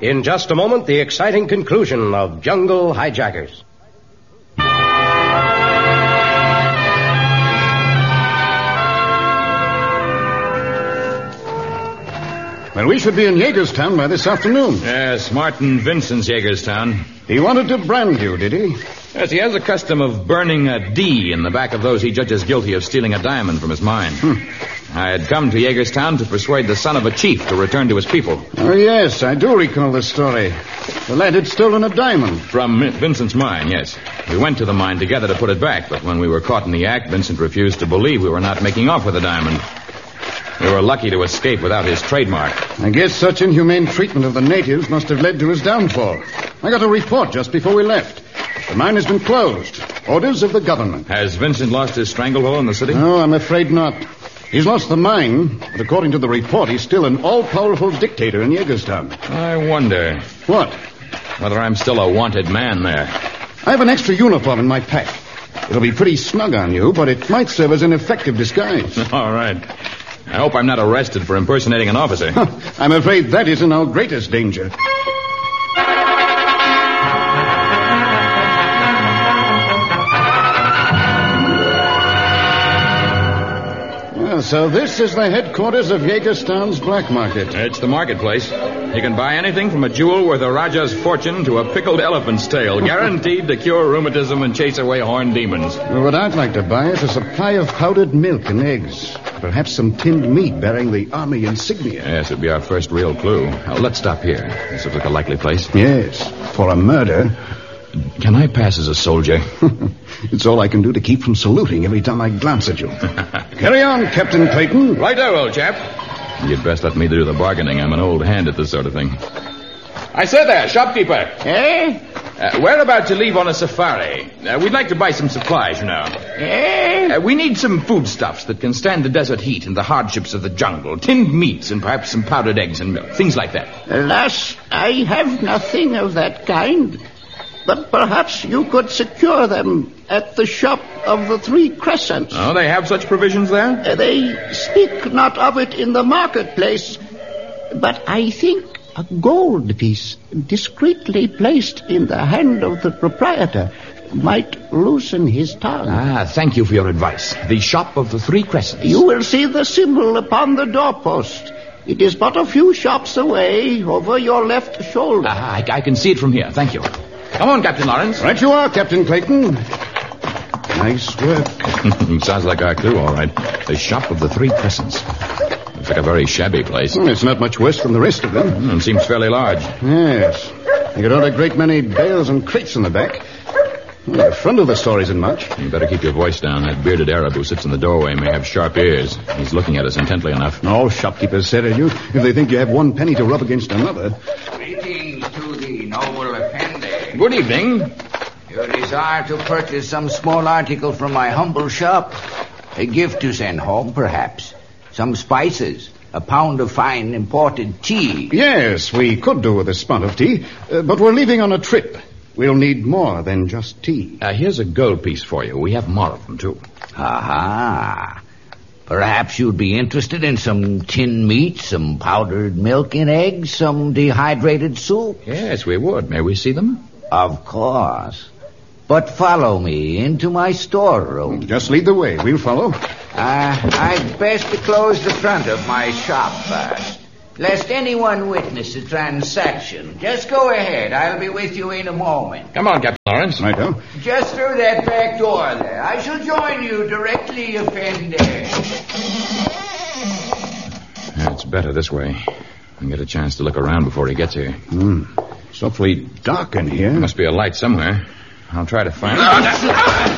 In just a moment, the exciting conclusion of Jungle Hijackers. Well, we should be in Jagerstown by this afternoon. Yes, Martin Vincent's Jagerstown. He wanted to brand you, did he? Yes, he has a custom of burning a D in the back of those he judges guilty of stealing a diamond from his mine. I had come to Jagerstown to persuade the son of a chief to return to his people. Oh, yes, I do recall the story. The lad had stolen a diamond. From Vincent's mine, yes. We went to the mine together to put it back, but when we were caught in the act, Vincent refused to believe we were not making off with the diamond. We were lucky to escape without his trademark. I guess such inhumane treatment of the natives must have led to his downfall. I got a report just before we left. The mine has been closed. Orders of the government. Has Vincent lost his stranglehold in the city? No, I'm afraid not. He's lost the mine, but according to the report, he's still an all-powerful dictator in Jagerstown. I wonder. What? Whether I'm still a wanted man there. I have an extra uniform in my pack. It'll be pretty snug on you, but it might serve as an effective disguise. All right. I hope I'm not arrested for impersonating an officer. I'm afraid that isn't our greatest danger. So this is the headquarters of Jagerstown's black market. It's the marketplace. You can buy anything from a jewel worth a Raja's fortune to a pickled elephant's tail, guaranteed to cure rheumatism and chase away horned demons. Well, what I'd like to buy is a supply of powdered milk and eggs. Perhaps some tinned meat bearing the army insignia. Yes, it'd be our first real clue. Now, let's stop here. This looks like a likely place. Yes, for a murder. Can I pass as a soldier? It's all I can do to keep from saluting every time I glance at you. Carry on, Captain Clayton. Righto, old chap. You'd best let me do the bargaining. I'm an old hand at this sort of thing. I said there, shopkeeper. Eh? We're about to leave on a safari. We'd like to buy some supplies, you know. Eh? We need some foodstuffs that can stand the desert heat and the hardships of the jungle. Tinned meats and perhaps some powdered eggs and milk. Things like that. Alas, I have nothing of that kind. But perhaps you could secure them at the shop of the Three Crescents. Oh, they have such provisions there? They speak not of it in the marketplace, but I think a gold piece discreetly placed in the hand of the proprietor might loosen his tongue. Ah, thank you for your advice. The shop of the Three Crescents. You will see the symbol upon the doorpost. It is but a few shops away, over your left shoulder. Ah, I can see it from here. Thank you. Come on, Captain Lawrence. Right you are, Captain Clayton. Nice work. Sounds like our clue, all right. The shop of the Three Crescents. Looks like a very shabby place. It's not much worse from the rest of them. It seems fairly large. Yes. You got out a great many bales and crates in the back. Well, the front of the store isn't much. You better keep your voice down. That bearded Arab who sits in the doorway may have sharp ears. He's looking at us intently enough. All shopkeepers say to you if they think you have one penny to rub against another. Greetings to the noble Effendi. Good evening. You desire to purchase some small article from my humble shop? A gift to send home, perhaps. Some spices. A pound of fine imported tea. Yes, we could do with a spot of tea, but we're leaving on a trip. We'll need more than just tea. Here's a gold piece for you. We have more of them, too. Aha. Perhaps you'd be interested in some tinned meat, some powdered milk and eggs, some dehydrated soup. Yes, we would. May we see them? Of course. But follow me into my storeroom. Just lead the way. We'll follow. I'd best to close the front of my shop first, lest anyone witness the transaction. Just go ahead. I'll be with you in a moment. Come on, Captain Lawrence. Righto. Just through that back door there. I shall join you directly, Effendi. It's better this way. I can get a chance to look around before he gets here. It's awfully dark in here. There must be a light somewhere. I'll try to find it.